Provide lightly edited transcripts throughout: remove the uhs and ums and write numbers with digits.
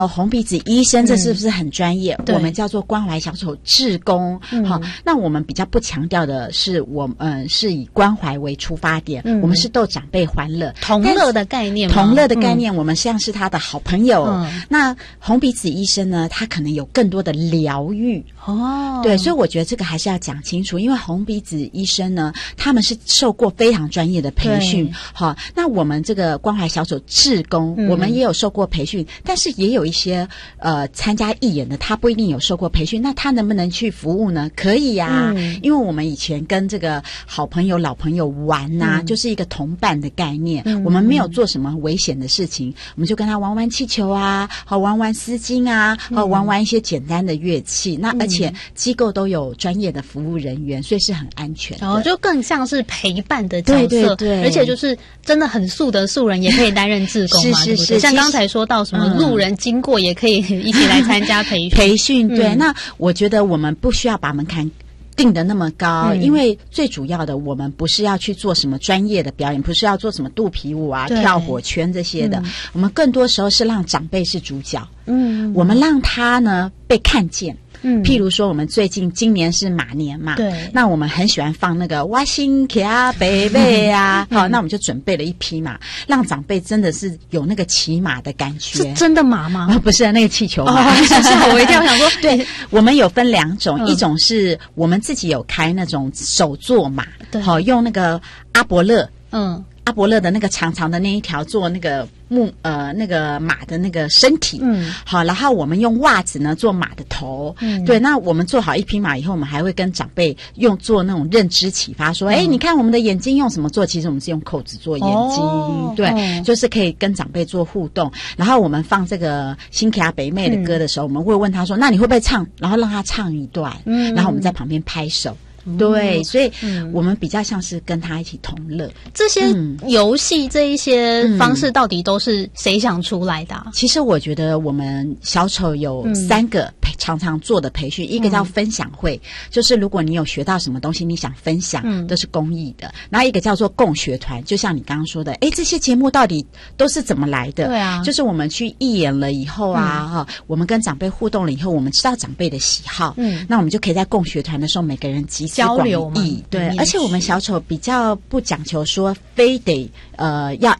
红鼻子医生这是不是很专业？我们叫做关怀小丑志工。好，那我们比较不强调的是，我们是以关怀为出发点，我们是逗长辈欢乐， 同乐的概念吗？ 同乐的概念，我们像是他的好朋友。那红鼻子医生呢，他可能有更多的疗愈。对，所以我觉得这个还是要讲清楚，因为红鼻子医生呢，他们是受过非常专业的培训。好，那我们这个关怀小丑志工，我们也有受过培训，但是也有一些参加义演的，他不一定有受过培训，那他能不能去服务呢？可以呀，因为我们以前跟这个好朋友、老朋友玩呐，就是一个同伴的概念。我们没有做什么危险的事情，我们就跟他玩玩气球啊，好玩玩丝巾啊，好玩玩一些简单的乐器。那而且机构都有专业的服务人员，所以是很安全的。 然后就更像是陪伴的角色， 对对， 而且就是真的很素的素人也可以担任志工嘛，是，像刚才说到什么路人经过也可以一起来参加培训。对， 那我觉得我们不需要把门槛定得那么高，因为最主要的我们不是要去做什么专业的表演，不是要做什么肚皮舞啊、跳火圈这些的，我们更多时候是让长辈是主角。我们让他呢被看见。譬如说我们今年是马年嘛，对，那我们很喜欢放那个哇新卡贝贝啊，好，那我们就准备了一匹马，让长辈真的是有那个骑马的感觉。 是真的马吗？ 不是那个气球马。 吓我一跳，想说， 对，我们有分两种，一种是我们自己有开那种手做马，好，用那个阿伯勒，阿伯勒的那个长长的那一条做那个那个马的那个身体，好，然后我们用袜子呢做马的头，对，那我们做好一匹马以后，我们还会跟长辈做那种认知启发，说，你看我们的眼睛用什么做？其实我们是用扣子做眼睛，对，就是可以跟长辈做互动。然后我们放这个新卡北妹的歌的时候，我们会问他说，那你会不会唱？然后让他唱一段，然后我们在旁边拍手。对，所以我们比较像是跟他一起同乐。 这些游戏这一些方式到底都是谁想出来的？ 其实我觉得我们小丑有3个常常做的培训，一个叫分享会，就是如果你有学到什么东西你想分享，都是公益的。然后一个叫做共学团，就像你刚刚说的，这些节目到底都是怎么来的？对啊，就是我们去义演了以后啊，我们跟长辈互动了以后，我们知道长辈的喜好，那我们就可以在共学团的时候每个人集交流嘛， 对，而且我们小丑比较不讲求说非得要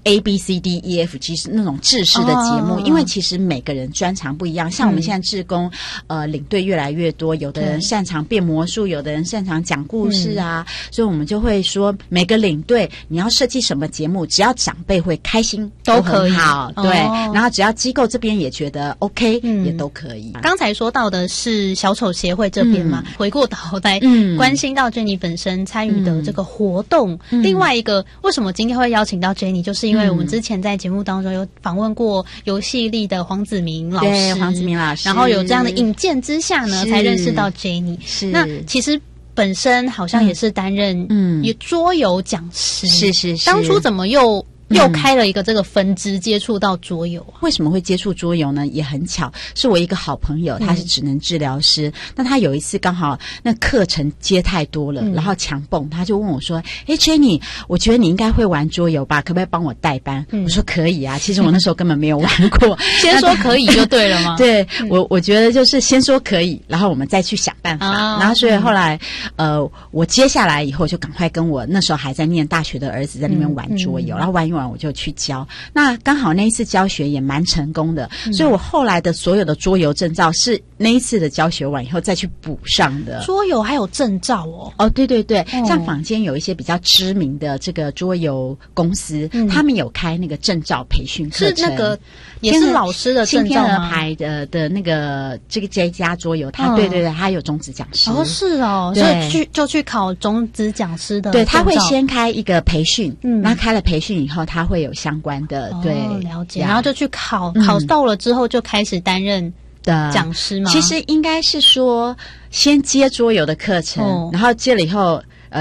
ABCDEFG 是那种制式的节目，因为其实每个人专长不一样。像我们现在志工领队越来越多，有的人擅长变魔术，有的人擅长讲故事啊，所以我们就会说每个领队你要设计什么节目，只要长辈会开心都很好，对，然后只要机构这边也觉得 OK，也都可以。 刚才说到的是小丑协会这边嘛，回过头来关心到 Jenny 本身参与的这个活动，另外一个为什么今天会邀请到 Jenny， 就是因为我们之前在节目当中有访问过游戏力的黄子明老师， 对，黄子明老师， 然后有这样的引荐之下呢，才认识到 Jenny。那其实本身好像也是担任桌游讲师，是，当初怎么又开了一个这个分支，接触到桌游啊？ 为什么会接触桌游呢？也很巧，是我一个好朋友，他是职能治疗师。那他有一次刚好那课程接太多了，然后强蹦，他就问我说：“Jenny， 我觉得你应该会玩桌游吧？可不可以帮我代班？”我说：“可以啊。”其实我那时候根本没有玩过， 先说可以就对了吗？ 对，我觉得就是先说可以，然后我们再去想办法。然后所以后来我接下来以后就赶快跟我那时候还在念大学的儿子在那边玩桌游，然后玩一玩我就去教。那刚好那一次教学也蛮成功的，所以我后来的所有的桌游证照是那一次的教学完以后再去补上的。 桌游还有证照哦？ 对对对，像坊间有一些比较知名的这个桌游公司，他们有开那个证照培训课程， 是那个也是老师的证照吗？ 新天鹅牌的那个这家桌游，他对对对，他有种子讲师。 是哦，所以就去考种子讲师的证照。 对，他会先开一个培训，那开了培训以后，他会有相关的对了解，然后就去考到了之后就开始担任的讲师吗？ 其实应该是说先接桌游的课程，然后接了以后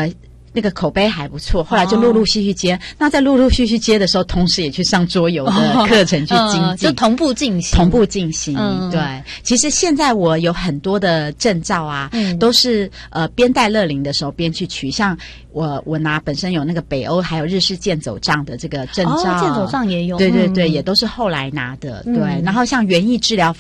那个口碑还不错，后来就陆陆续续接。那在陆陆续续接的时候，同时也去上桌游的课程去精进， 就同步进行。 对，其实现在我有很多的证照啊，都是边带乐龄的时候边去取，像我拿本身有那个北欧还有日式健走杖的这个证照， 健走杖也有， 对，也都是后来拿的。对，然后像园艺治疗